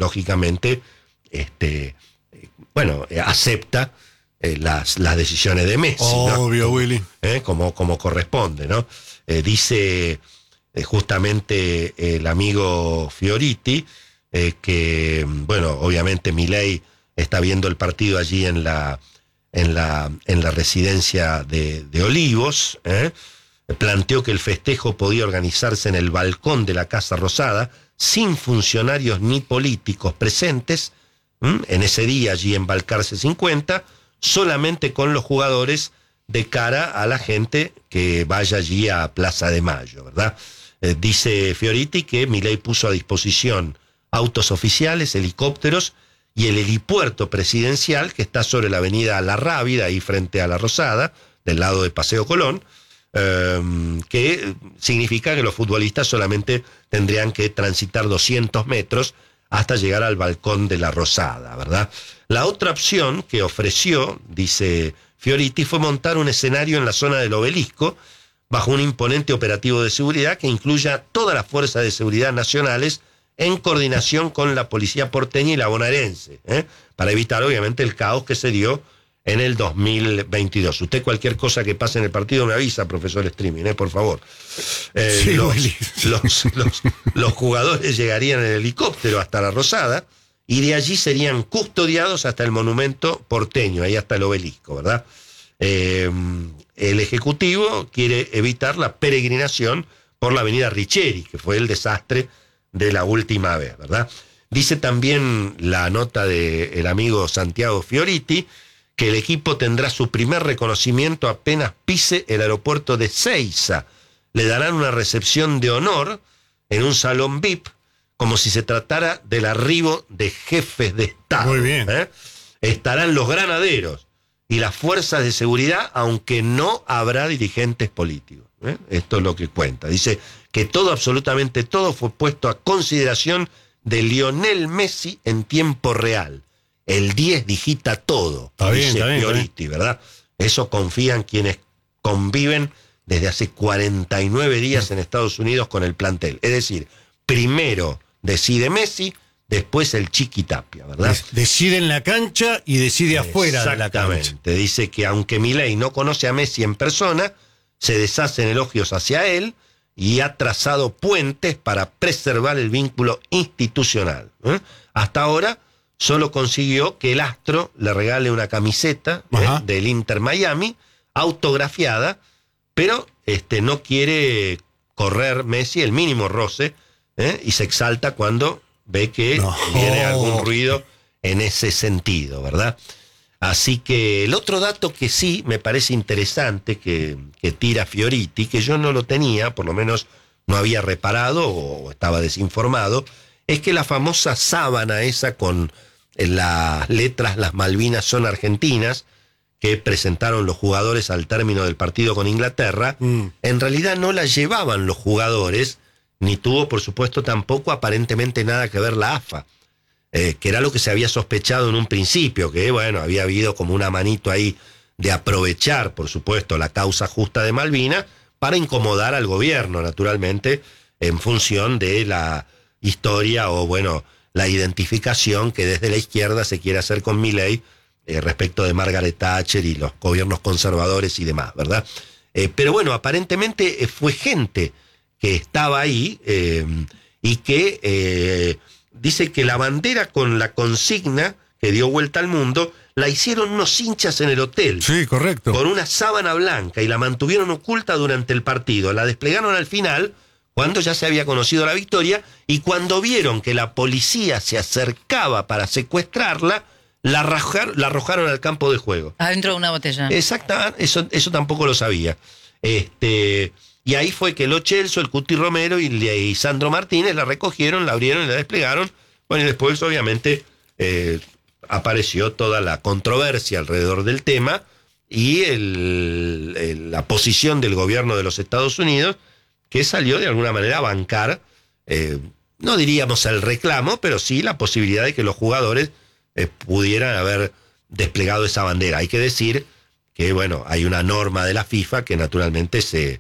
lógicamente, acepta las decisiones de Messi. Obvio, ¿no? Willy. Como corresponde, ¿no? Dice justamente el amigo Fioriti que, bueno, obviamente Milei está viendo el partido allí en la residencia de Olivos. Planteó que el festejo podía organizarse en el balcón de la Casa Rosada, sin funcionarios ni políticos presentes, en ese día allí en Balcarce 50, solamente con los jugadores de cara a la gente que vaya allí a Plaza de Mayo, ¿verdad? Dice Fioriti que Milei puso a disposición autos oficiales, helicópteros y el helipuerto presidencial que está sobre la avenida La Rábida, ahí frente a la Rosada, del lado de Paseo Colón, que significa que los futbolistas solamente tendrían que transitar 200 metros hasta llegar al balcón de la Rosada, ¿verdad? La otra opción que ofreció, dice Fioriti, fue montar un escenario en la zona del Obelisco bajo un imponente operativo de seguridad que incluya todas las fuerzas de seguridad nacionales en coordinación con la policía porteña y la bonaerense, para evitar obviamente el caos que se dio en el 2022. Usted cualquier cosa que pase en el partido me avisa, profesor Streaming, por favor. Sí, los jugadores llegarían en helicóptero hasta la Rosada y de allí serían custodiados hasta el monumento porteño, ahí hasta el Obelisco, ¿verdad? El Ejecutivo quiere evitar la peregrinación por la avenida Richeri, que fue el desastre de la última vez, ¿verdad? Dice también la nota del amigo Santiago Fioriti que el equipo tendrá su primer reconocimiento apenas pise el aeropuerto de Seiza. Le darán una recepción de honor en un salón VIP, como si se tratara del arribo de jefes de Estado. Muy bien. Estarán los granaderos y las fuerzas de seguridad, aunque no habrá dirigentes políticos. Esto es lo que cuenta. Dice que todo, absolutamente todo, fue puesto a consideración de Lionel Messi en tiempo real. El 10 digita todo, dice Fioriti, ¿verdad? Eso confían quienes conviven desde hace 49 días en Estados Unidos con el plantel. Es decir, primero decide Messi, después el Chiqui Tapia, ¿verdad? Decide en la cancha y decide afuera de la cancha. Exactamente. Dice que aunque Milei no conoce a Messi en persona, se deshacen elogios hacia él y ha trazado puentes para preservar el vínculo institucional. Hasta ahora solo consiguió que el astro le regale una camiseta del Inter Miami, autografiada, pero no quiere correr Messi el mínimo roce, y se exalta cuando ve que viene algún ruido en ese sentido, ¿verdad? Así que el otro dato que sí me parece interesante que tira Fioriti, que yo no lo tenía, por lo menos no había reparado o estaba desinformado, es que la famosa sábana esa con las letras "Las Malvinas son argentinas", que presentaron los jugadores al término del partido con Inglaterra, en realidad no la llevaban los jugadores, ni tuvo, por supuesto, tampoco aparentemente nada que ver la AFA, que era lo que se había sospechado en un principio, que bueno, había habido como una manito ahí de aprovechar, por supuesto, la causa justa de Malvinas para incomodar al gobierno, naturalmente, en función de la historia o, bueno, la identificación que desde la izquierda se quiere hacer con Milei respecto de Margaret Thatcher y los gobiernos conservadores y demás, ¿verdad? Pero bueno, aparentemente fue gente que estaba ahí y que dice que la bandera con la consigna que dio vuelta al mundo la hicieron unos hinchas en el hotel. Sí, correcto. Con una sábana blanca y la mantuvieron oculta durante el partido. La desplegaron al final, cuando ya se había conocido la victoria, y cuando vieron que la policía se acercaba para secuestrarla, la arrojaron al campo de juego. Adentro de una botella. Exacto, eso tampoco lo sabía. Y ahí fue que Lo Celso, el Cuti Romero y Sandro Martínez la recogieron, la abrieron y la desplegaron. Bueno, y después obviamente apareció toda la controversia alrededor del tema y la posición del gobierno de los Estados Unidos, que salió de alguna manera a bancar, no diríamos el reclamo, pero sí la posibilidad de que los jugadores pudieran haber desplegado esa bandera. Hay que decir que, bueno, hay una norma de la FIFA que naturalmente se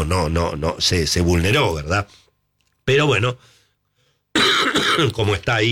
vulneró, ¿verdad? Pero bueno, como está ahí